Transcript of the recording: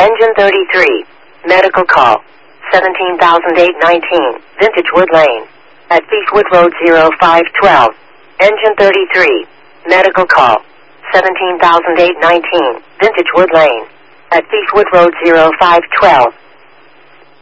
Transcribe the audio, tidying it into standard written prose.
Engine 33. Medical call. 17,819. Vintage Wood Lane. At Beechwood Road 0512. Engine 33. Medical call. 17,819. Vintage Wood Lane. At Beechwood Road 0512.